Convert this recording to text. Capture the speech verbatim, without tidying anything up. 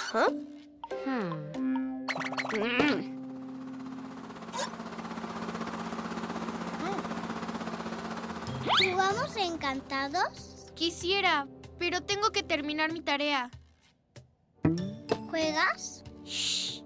Ajá. Hmm. Mm. ¿Jugamos Encantados? Quisiera, pero tengo que terminar mi tarea. ¿Juegas? Shh.